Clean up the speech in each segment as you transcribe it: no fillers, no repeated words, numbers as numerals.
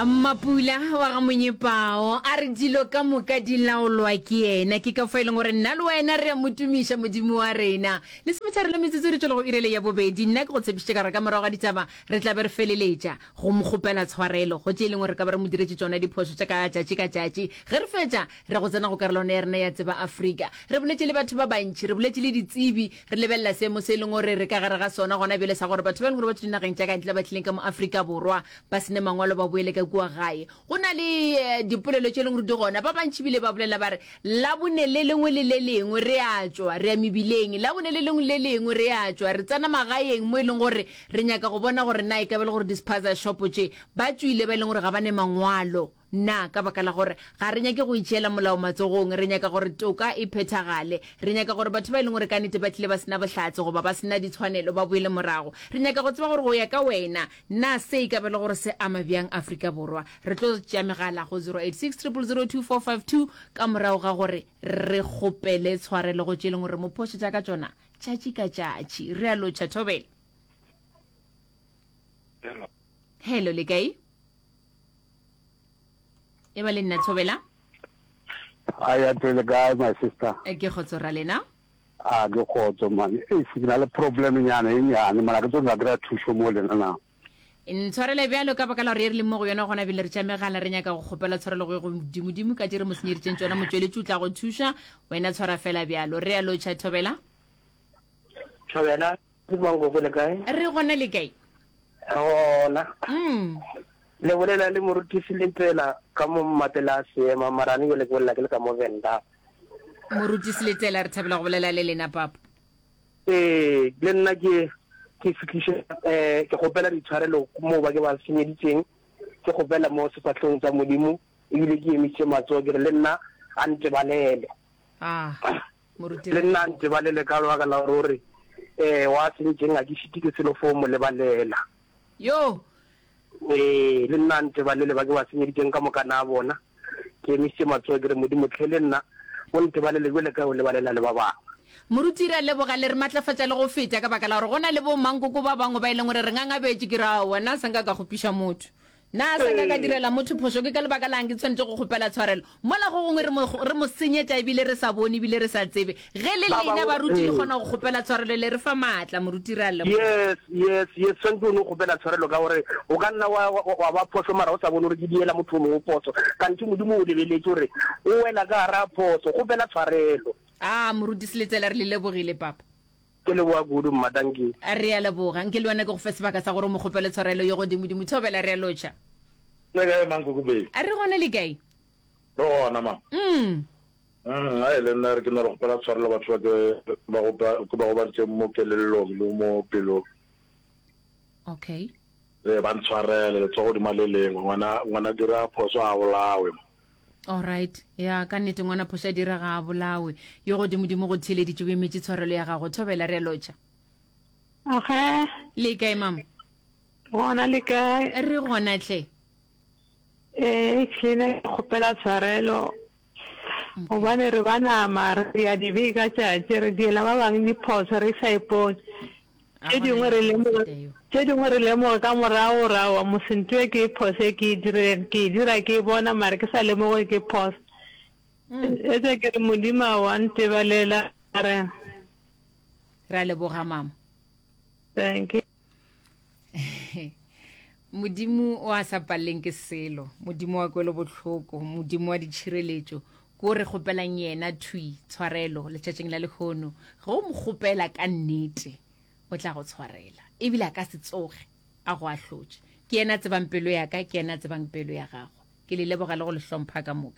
Mapula wa ga Monyepao a re dilo ka moka di laolwa ke ena ke ka fa ile gore nna le wena re motumisha modimo wa rena le semetshare le metsetse re tlo go irele ya bobedi nna ke go tsebishe ka re ka morago ga ditaba re tla be re feleletša go mogopela tshwarelo go tšeleng gore ka ba re mo diretse tsona diphoso tša ka tšatši ge re fetša re go tsena go karolwana ya rena ya tseba Afrika re boletse le batho ba bantši re boletse le ditsebi re lebelela seemo se leng gore re ka gare ga sona gona bjele sa gore batho ba leng gore ba tsena dinageng tša ka ntle ba tlileng ka mo Afrika borwa ba sene mangwalo ba boele ka kua gae go na le dipolelo tše leng gore di gona ba bantši bile ba bolela ba re la bone le lengwe le le lengwe re a tšwa re a mebileng la bone le lengwe le lengwe re a tšwa re tsena magaeng mo e leng gore re nyaka go bona gore na e ka be le gore dispaza shop tše ba tswile ba e leng gore ga ba ne mangwalo na ka baka la gore ga re nyake go itšhela molao matsogong re nyaka gore toka e phethagale re nyaka gore batho ba e leng gore ka nnete ba tlile ba sena bohlatse goba ba sena ditshwanelo ba boele morago re nyaka go tseba gore go ya ka wena na se e ka be le gore se ama bjang Afrika borwa re tlo tšea megala go 086 0002452 ka morago ga gore re kgopele tshwarelo go tšeleng gore mophoso tša ka tšona tšatši ka tšatši re a lotšha Thobela. Hello le kae e ba le nna Thobela? Aya tele guy my sister. Ke khotso ra lena? Ke khotso man. E sina le problem nyana mara ke tsona gra thusho mo lena na. In tshwarele bjalo ka baka la re le mo go yona gona bile re tša megala re nyaka go kgopela tshwarelo go dimodimo ka dire mo senyeri tsentšona motswele tla go thusha wena tshwara fela bjalo re a lotšha Thobela? Thobela ke bongo go le kae? Re gona le kae? Ona. Le bolela le morutisi le tsela ka mo matela se mamarani le go la ke ka mo venda morutisi le tsela re thabela go bolela le lena papa le nna ke fikishe ke gopela ditshwarelo mo ba ke ba senyeditseng ke gopela mo sefatlhong tsa modimo ile ke emise matso ke le nna a ntse balele morutisi le nna ntse balele ka lwa ka la ruri wa tseng a ke shitike selo fo mo le balela yo le nna ntse ba le ba ke ba senyeditseng ka mokana a bona ke emise matso ke re modimo tlhele nna o ntse ba le le ka o le balela le ba bang moruti ra le boga le re matlafatsa le go feta ka baka la gore gona le bo mangkoko ba bangwe ba ileng gore re ngangabetse ke ra wena sanga ka go pisha motho na sanga ka direla motho phoso ke ka le baka lang ke tswentse go gopela tshwarelo mola go gongwe re mo senyetsa ebile re sa bone ebile re sa tsebe ge le lena baruti le gona go gopela tshwarelo le re fa matla moruti ra le yes tswentse no gopela tshwarelo ka gore o ka nna wa ba phoso mara o sa bone gore ke diela motho mo phoso ka ntse modimo o lebeletse gore o wela ka ra phoso gopela tshwarelo moruti se letsela re le lebogile papa ke le boa gudu madangi a re ya leboga nke le wena ke go fe sebaka sa gore mo gopele tshwarelo yo go dimodimo Thobela re a lotšha nega mango go be a re gone le kae bona ma a ile nna re ke no re gopela tshwarelo batho ba go ba tse mo kelelong le mo pelo okay ba ntshwarele le tsogo di maleleng ngwana dira phoso a bolawe all right ya ka nnete ngwana phoso a dira ga a bolawe yo go dimodimo go theleditse bo emetse tshwarelo ya gago Thobela re a lotšha le kae mama gona le kae re gona tle tlhene kgopela tshwarelo gobane re banama re ya dibeka tšatši re diela ba bangwe diphoso re sa ipone tše dingwe re lemoge ka morago mosentwe ke phose ke dira ke bona mare ke sa lemoge ke phoso etse ke re modimo wa ntebalela rena ra leboga mama thank you modimo o a sa paleng ke selo modimo wa kwelo botlhoko modimo wa ditšhireletšo ko re gopelang yena thui tshwarelo letšatšeng la lekgono ge o mo gopela ka nnete o tla go tshwarela ebile a ka se tsoge a go ahlotše ke yena tsebang pelo ya ka ke yena tsebang pelo ya gago ke le leboga le go le hlompha ka moka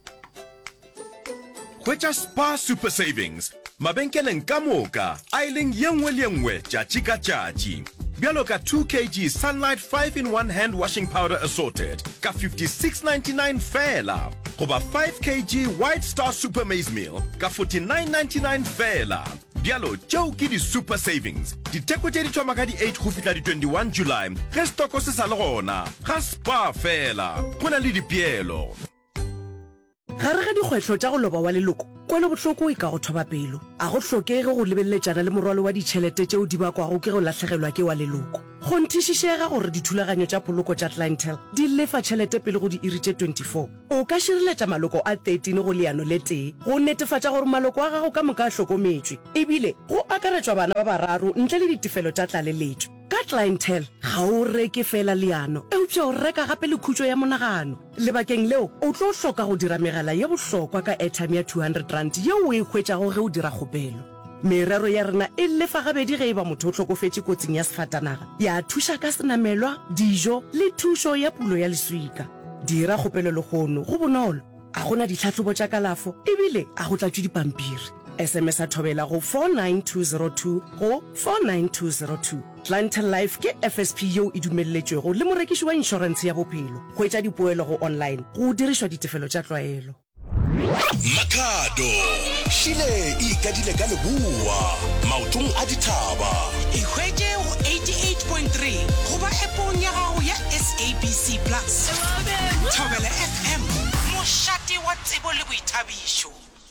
Hwetša Spar Super Savings mabenkeleng ka moka a ileng yenngwe le yenngwe tšatši ka tšatši bjalo ka 2 kg Sunlight 5-in-1 hand washing powder assorted ka 56.99 fela goba 5 kg White Star Super Maize Meal ka 49.99 fela bjalo tšeo ke di Super Savings diteko tše di thoma ka di 8 go fihla di 21 July ge stoko se sa le gona ga Spar fela go na le dipeelo gare ga dikgwetlho tša go loba wa leloko kwele botlhoko e ka go thoba pelo a go tlhokege go lebeletsana le morwalo wa ditšhelete tšeo di bakwago ke go latlhegelwa ke wa leloko go nthišišega gore dithulaganyo tša poloko tša clientele di lefa tšhelete pele go di iri tše 24 o ka šireletša maloko a 13 go leano le tee go netefatša gore maloko a gago ka moka a hlokometswe ebile go akaretswa bana ba bararo ntle le ditefelo tša tlaleletšo ka clientele ga o reke fela leano eupša o reka gape le khutšo ya monagano lebakeng leo o tlo hloka go dira megala ye bohlokwa ka airtime ya 200 rand yeo o e hwetšago ge o dira kgopelo merero ya rena e lefa gabedi ge e ba motho o tlhokofetše kotsing ya sefatanaga ya thuša ka senamelwa dijo le thušo ya pulo ya leswika dira kgopelo le kgono go bonolo a gona ditlhatlhobo tša kalafo ebile a go tlatšwe dipampiri SMS a thobela go 49202 go 49202 Clientele Life ke FSP yeo e dumelletšwego le morekiši wa inšorense ya bophelo go etša dipoelo go online go dirišwa ditefelo tša tlwaelo Makhado Shile ikadile ka leboa maotong a dithaba Ihwete go 88.3 go ba epong ya gago ya SABC Plus Thobela FM mošate wa tsebo le boithabišo